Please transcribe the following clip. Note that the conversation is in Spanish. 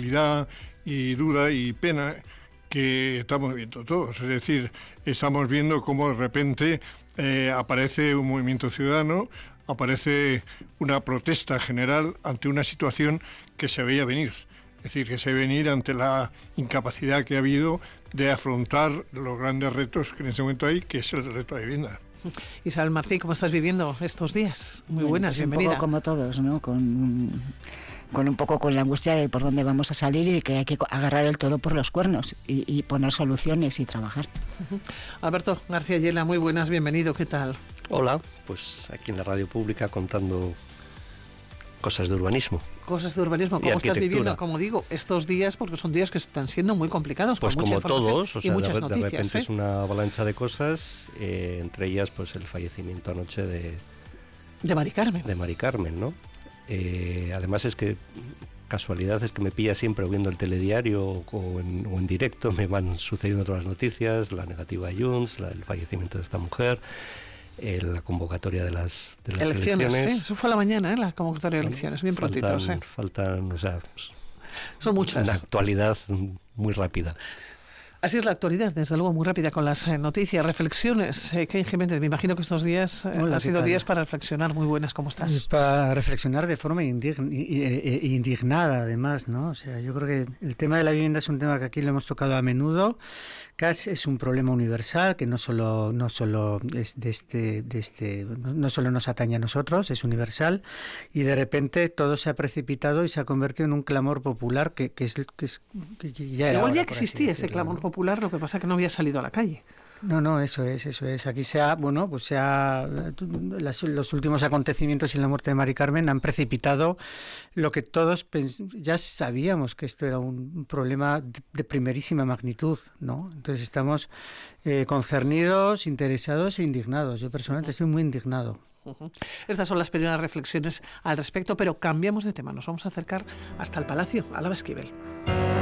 tranquilidad y duda y pena que estamos viendo todos. Es decir, estamos viendo cómo de repente aparece un movimiento ciudadano, aparece una protesta general ante una situación que se veía venir. Es decir, que se veía venir ante la incapacidad que ha habido de afrontar los grandes retos que en este momento hay, que es el reto de vivienda. Isabel Martí, ¿cómo estás viviendo estos días? Muy buenas, pues bienvenida. Un poco como todos, ¿no? Con un poco con la angustia de por dónde vamos a salir y de que hay que agarrar el toro por los cuernos y poner soluciones y trabajar. Alberto García Yela, muy buenas, bienvenido, ¿qué tal? Hola, pues aquí en la radio pública contando cosas de urbanismo. Cosas de urbanismo, ¿cómo estás viviendo, como digo, estos días? Porque son días que están siendo muy complicados. Pues con mucha como todos, o sea, muchas de noticias, repente es una avalancha de cosas, entre ellas pues el fallecimiento anoche de Mari Carmen. De Mari Carmen, ¿no? Además es que casualidad es que me pilla siempre viendo el telediario o en directo, me van sucediendo todas las noticias, la negativa de Junts, el fallecimiento de esta mujer, la convocatoria de las elecciones. Eso fue a la mañana, la convocatoria de elecciones, bien prontito. Faltan, o sea, son muchas. Una actualidad muy rápida. Así es la actualidad, desde luego muy rápida con las noticias, reflexiones. Kay Jiménez, me imagino que estos días han sido días para reflexionar. Muy buenas, ¿cómo estás? Para reflexionar de forma indignada, además, ¿no? O sea, yo creo que el tema de la vivienda es un tema que aquí lo hemos tocado a menudo. Casi es un problema universal que no solo es no solo nos atañe a nosotros, es universal, y de repente todo se ha precipitado y se ha convertido en un clamor popular que ya era. Igual ya existía ese clamor popular, lo que pasa es que no había salido a la calle. No, eso es. Aquí los últimos acontecimientos y la muerte de Mari Carmen han precipitado lo que todos ya sabíamos, que esto era un problema de primerísima magnitud, ¿no? Entonces estamos concernidos, interesados e indignados. Yo personalmente estoy muy indignado. Estas son las primeras reflexiones al respecto, pero cambiamos de tema. Nos vamos a acercar hasta el Palacio Álava Esquivel.